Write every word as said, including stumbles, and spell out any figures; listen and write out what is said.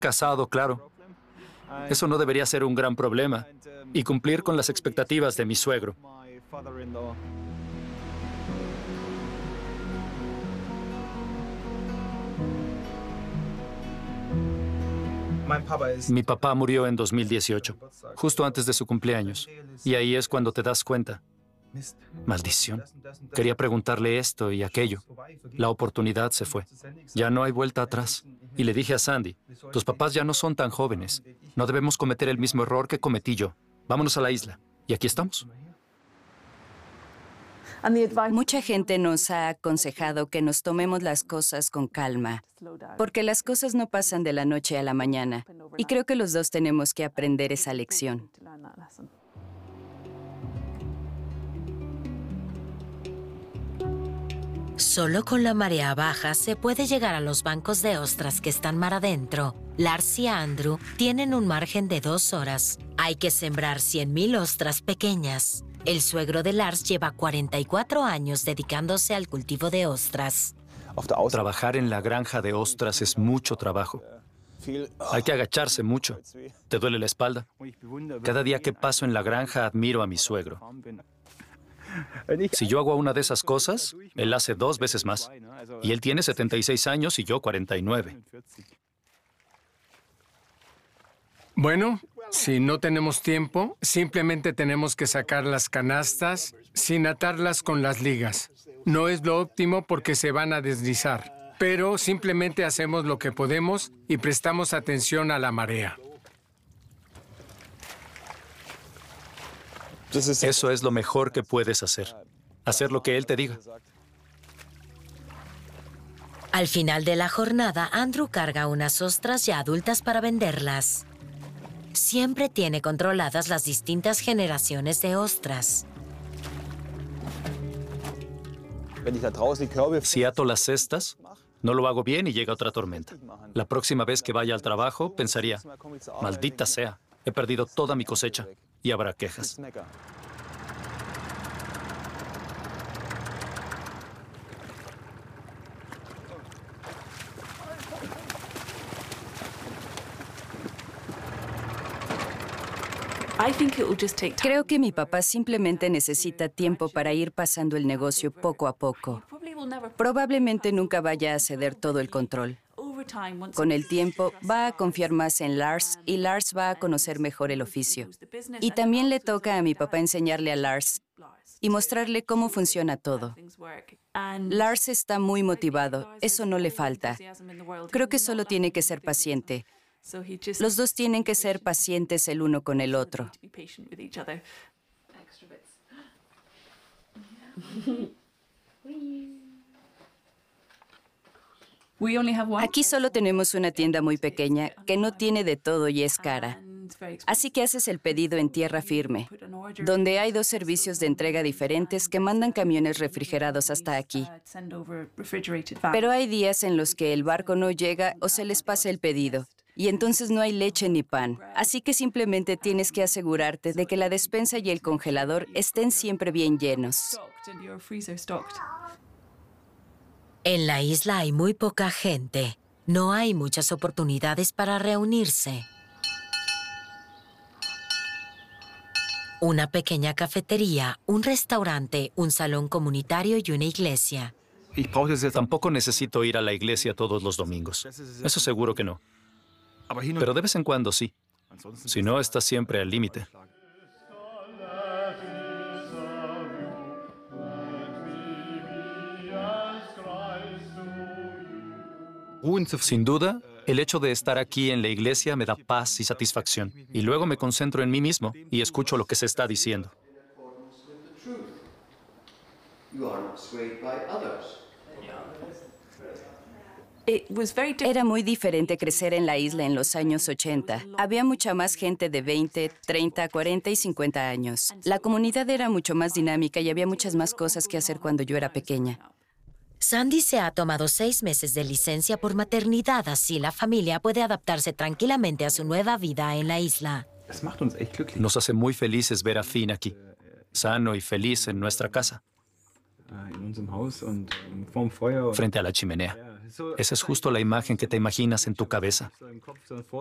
Casado, claro. Eso no debería ser un gran problema. Y cumplir con las expectativas de mi suegro. Mi papá murió en dos mil dieciocho, justo antes de su cumpleaños. Y ahí es cuando te das cuenta. Maldición. Quería preguntarle esto y aquello. La oportunidad se fue. Ya no hay vuelta atrás. Y le dije a Sandy, tus papás ya no son tan jóvenes. No debemos cometer el mismo error que cometí yo. Vámonos a la isla. Y aquí estamos. Mucha gente nos ha aconsejado que nos tomemos las cosas con calma, porque las cosas no pasan de la noche a la mañana. Y creo que los dos tenemos que aprender esa lección. Solo con la marea baja se puede llegar a los bancos de ostras que están mar adentro. Lars y Andrew tienen un margen de dos horas. Hay que sembrar cien mil ostras pequeñas. El suegro de Lars lleva cuarenta y cuatro años dedicándose al cultivo de ostras. Trabajar en la granja de ostras es mucho trabajo. Hay que agacharse mucho. ¿Te duele la espalda? Cada día que paso en la granja admiro a mi suegro. Si yo hago una de esas cosas, él hace dos veces más. Y él tiene setenta y seis años y yo cuarenta y nueve. Bueno, si no tenemos tiempo, simplemente tenemos que sacar las canastas sin atarlas con las ligas. No es lo óptimo porque se van a deslizar, pero simplemente hacemos lo que podemos y prestamos atención a la marea. Eso es lo mejor que puedes hacer. Hacer lo que él te diga. Al final de la jornada, Andrew carga unas ostras ya adultas para venderlas. Siempre tiene controladas las distintas generaciones de ostras. Si ato las cestas, no lo hago bien y llega otra tormenta. La próxima vez que vaya al trabajo, pensaría, maldita sea, he perdido toda mi cosecha y habrá quejas. Creo que mi papá simplemente necesita tiempo para ir pasando el negocio poco a poco. Probablemente nunca vaya a ceder todo el control. Con el tiempo, va a confiar más en Lars y Lars va a conocer mejor el oficio. Y también le toca a mi papá enseñarle a Lars y mostrarle cómo funciona todo. Lars está muy motivado, eso no le falta. Creo que solo tiene que ser paciente. Los dos tienen que ser pacientes el uno con el otro. Aquí solo tenemos una tienda muy pequeña que no tiene de todo y es cara. Así que haces el pedido en tierra firme, donde hay dos servicios de entrega diferentes que mandan camiones refrigerados hasta aquí. Pero hay días en los que el barco no llega o se les pasa el pedido. Y entonces no hay leche ni pan. Así que simplemente tienes que asegurarte de que la despensa y el congelador estén siempre bien llenos. En la isla hay muy poca gente. No hay muchas oportunidades para reunirse. Una pequeña cafetería, un restaurante, un salón comunitario y una iglesia. Tampoco necesito ir a la iglesia todos los domingos. Eso seguro que no. Pero de vez en cuando sí. Si no, estás siempre al límite. Sin duda, el hecho de estar aquí en la iglesia me da paz y satisfacción. Y luego me concentro en mí mismo y escucho lo que se está diciendo. Era muy diferente crecer en la isla en los años ochenta. Había mucha más gente de veinte, treinta, cuarenta y cincuenta años. La comunidad era mucho más dinámica y había muchas más cosas que hacer cuando yo era pequeña. Sandy se ha tomado seis meses de licencia por maternidad, así la familia puede adaptarse tranquilamente a su nueva vida en la isla. Nos hace muy felices ver a Finn aquí, sano y feliz en nuestra casa, frente a la chimenea. Esa es justo la imagen que te imaginas en tu cabeza.